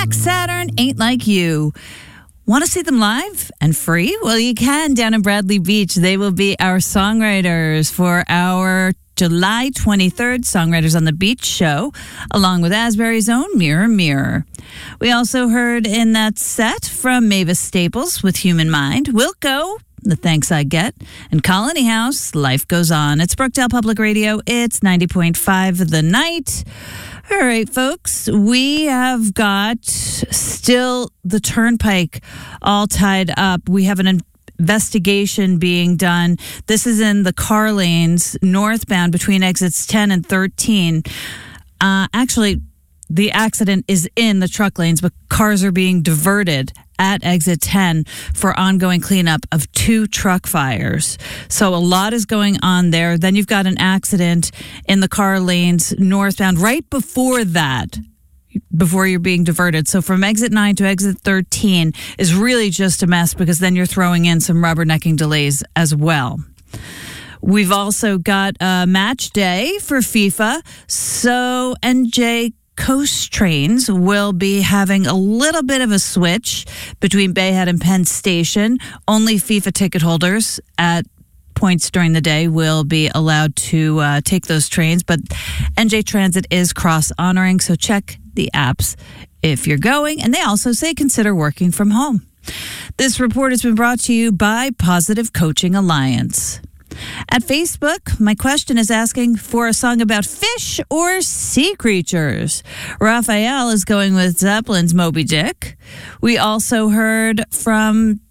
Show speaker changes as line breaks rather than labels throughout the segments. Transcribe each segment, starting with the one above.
Black Saturn Ain't Like You. Want to see them live and free? Well, you can down in Bradley Beach. They will be our songwriters for our July 23rd Songwriters on the Beach show, along with Asbury's own Mirror Mirror. We also heard in that set from Mavis Staples with Human Mind, Wilco, The Thanks I Get, and Colony House, Life Goes On. It's Brookdale Public Radio. It's 90.5 The Night. All right, folks, we have got still the Turnpike all tied up. We have an investigation being done. This is in the car lanes northbound between exits 10 and 13. Actually, the accident is in the truck lanes, but cars are being diverted at exit 10 for ongoing cleanup of 2 truck fires. So a lot is going on there. Then you've got an accident in the car lanes northbound right before that, before you're being diverted. So from exit 9 to exit 13 is really just a mess, because then you're throwing in some rubbernecking delays as well. We've also got a match day for FIFA. So NJ Coast trains will be having a little bit of a switch between Bayhead and Penn Station. Only FIFA ticket holders at points during the day will be allowed to take those trains, but NJ Transit is cross-honoring, so check the apps if you're going. And they also say consider working from home. This report has been brought to you by Positive Coaching Alliance. At Facebook, my question is asking for a song about fish or sea creatures. Raphael is going with Zeppelin's Moby Dick. We also heard from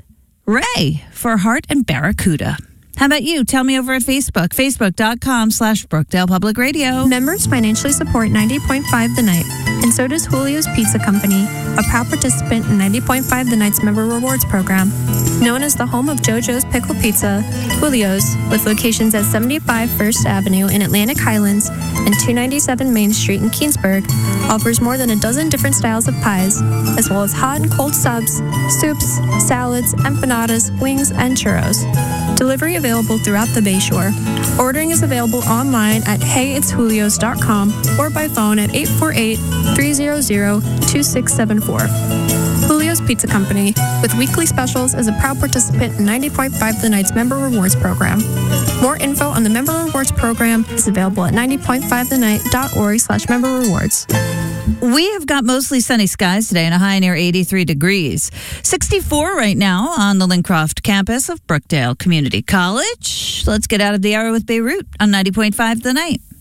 Ray for Heart and Barracuda. How about you? Tell me over at Facebook, facebook.com/Brookdale Public Radio.
Members financially support 90.5 The Night, and so does Julio's Pizza Company, a proud participant in 90.5 The Night's Member Rewards Program. Known as the home of JoJo's Pickle Pizza, Julio's, with locations at 75 First Avenue in Atlantic Highlands and 297 Main Street in Keansburg, offers more than a dozen different styles of pies, as well as hot and cold subs, soups, salads, empanadas, wings, and churros. Delivery available throughout the Bayshore. Ordering is available online at heyitsjulios.com or by phone at 848-300-2674. Julio's Pizza Company, with weekly specials, is a proud participant in 90.5 The Night's Member Rewards Program. More info on the Member Rewards Program is available at 90.5thennight.org/member rewards.
We have got mostly sunny skies today and a high near 83 degrees. 64 right now on the Lincroft campus of Brookdale Community College. Let's get out of the hour with Beirut on 90.5 The Night.